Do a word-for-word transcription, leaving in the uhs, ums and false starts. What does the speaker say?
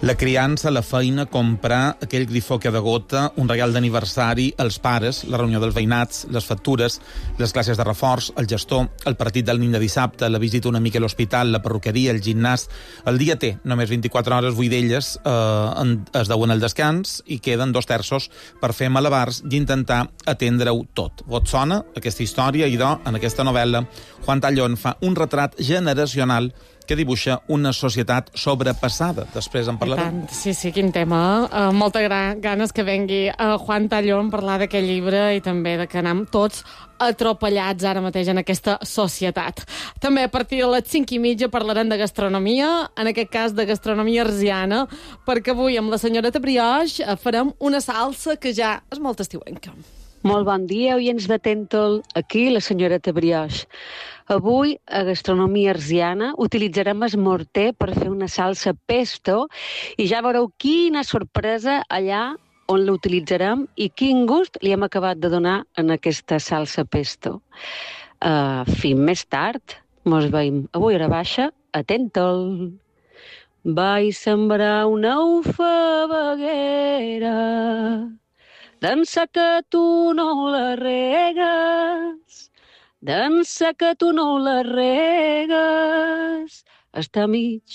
La criança, la feina, comprar aquell grifó que degota, un regal d'aniversari, els pares, la reunió dels veïnats, les factures, les classes de reforç, el gestor, el partit del nin de dissabte, la visita una mica a l'hospital, la perruqueria, el gimnàs. El dia té només vint-i-quatre hores, vuit d'elles eh, es deuen al descans i queden dos terços per fer malabars i intentar atendre-ho tot. Vos sona aquesta història? Idò, en aquesta novel·la, Juan Tallón fa un retrat generacional que dibuixa una societat sobrepassada. Després en parlarem. Sí, sí, quin tema. Uh, molta gran, ganes que vengui uh, Juan Tallón parlar d'aquest llibre i també de que anem tots atropellats ara mateix en aquesta societat. També a partir de les cinc i mitja parlarem de gastronomia, en aquest cas de gastronomia arsiana, perquè avui amb la senyoreta Brioche farem una salsa que ja és molt estiuenca. Molt bon dia, oients de Tentol. Aquí la senyoreta Brioche. Avui, a Gastronomia Arsiana, utilitzarem el morter per fer una salsa pesto i ja veureu quina sorpresa allà on l'utilitzarem i quin gust li hem acabat de donar en aquesta salsa pesto. Uh, fins més tard. Mos veiem avui a hora baixa a Tentol. Vaig sembrar una ufabaguera, d'ençà que tu no la regues, d'ençà que tu no la regues, està mig